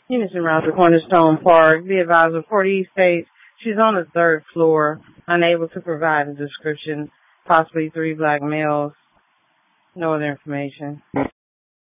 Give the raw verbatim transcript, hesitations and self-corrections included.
Unison Rouse at Cornerstone Park. The advisor for the states she's on the third floor, unable to provide a description, possibly three black males. No other information.